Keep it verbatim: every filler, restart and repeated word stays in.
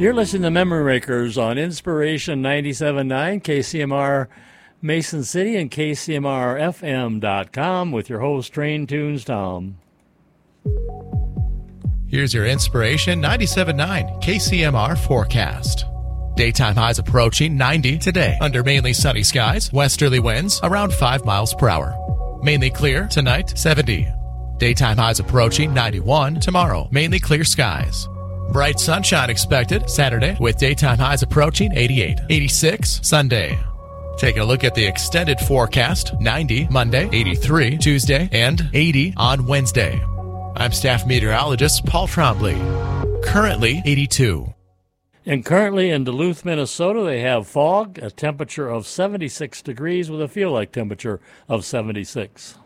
You're listening to Memory Makers on Inspiration ninety-seven point nine, K C M R Mason City, and K C M R F M dot com with your host, Train Tunes Tom. Here's your Inspiration ninety-seven point nine K C M R forecast. Daytime highs approaching ninety today under mainly sunny skies, westerly winds around five miles per hour. Mainly clear tonight, seventy. Daytime highs approaching ninety-one tomorrow, mainly clear skies. Bright sunshine expected Saturday with daytime highs approaching eighty-eight, eighty-six Sunday. Taking a look at the extended forecast, ninety Monday, eighty-three Tuesday, and eighty on Wednesday. I'm staff meteorologist Paul Trombley. Currently eighty-two. And currently in Duluth, Minnesota, they have fog, a temperature of seventy-six degrees with a feel-like temperature of seventy-six.